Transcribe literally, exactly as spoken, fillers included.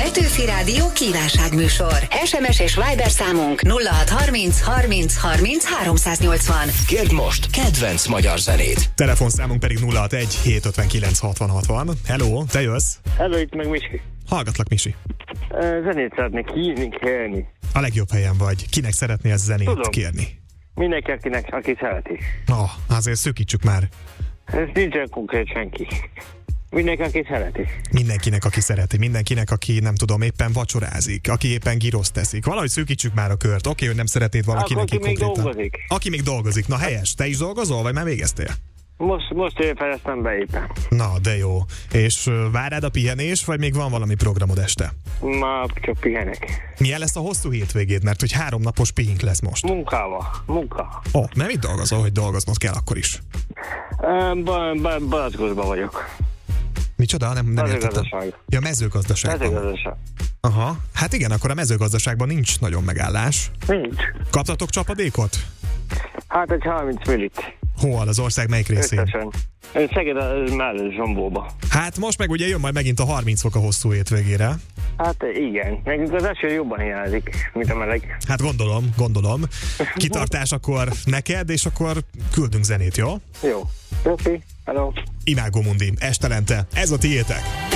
Petőfi Rádió kívánságműsor. es em es és Viber számunk nulla hat harminc harminc harminc háromszáznyolcvan. Kérd most kedvenc magyar zenét. Telefonszámunk pedig nulla hatvanegy hétszázötvenkilenc hatvan hatvan. Hello, te jössz? Hello, itt meg Misi. Hallgatlak, Misi. Uh, zenét szeretnék hívni, kérni. A legjobb helyen vagy. Kinek szeretnél zenét Tudom. kérni? Mindenki, akinek, aki szereti. Na, azért szűkítsük már. Ez nincsen konkrét senki. Mindenki, aki szereti. Mindenkinek, aki szereti. Mindenkinek, aki nem tudom, éppen vacsorázik. Aki éppen giroszt teszik. Valahogy szűkítsük már a kört. Oké, hogy nem szeretnéd valakinek Akkor, aki még konkrétan. dolgozik. Aki még dolgozik. Na helyes. Te is dolgozol, vagy már végeztél? Most, most érfeleztem be éppen. Na, de jó. És uh, várád a pihenés, vagy még van valami programod este? Ma csak pihenek. Milyen lesz a hosszú hétvégéd? Mert hogy három napos pihink lesz most. Munkával. Munka. Ó, oh, nem itt dolgozol, hogy dolgoznod kell akkor is. Uh, ba, ba, Balackosban vagyok. Micsoda? Nem, nem értettem. Mezőgazdaság. Ja, mezőgazdaságban. Mezőgazdaság. Aha. Hát igen, akkor a mezőgazdaságban nincs nagyon megállás. Nincs. Kaptatok csapadékot? Hát egy harminc millit. Hol? Az ország melyik részén? Összesen. Szeged mellett Zsombóba. Hát most meg ugye jön majd megint a harminc fok a hosszú hétvégére. Hát igen. Nekünk az eső jobban hiányzik, mint a meleg. Hát gondolom, gondolom. Kitartás akkor neked, és akkor küldünk zenét, jó? Jó. Köszi. Hello. Imágo Mundi, estelente. Ez a tiétek.